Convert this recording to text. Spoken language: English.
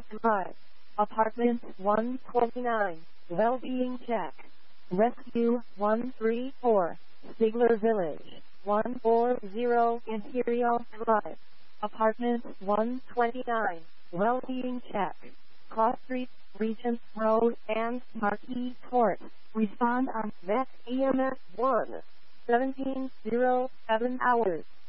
Drive. Apartment 129. Well-being check. Rescue 134. Stigler Village. 140 Imperial Drive. Apartment 129. Well-being check. Cross Street, Regent Road, and Marquis Court. Respond on VET EMS 1. 1707 hours.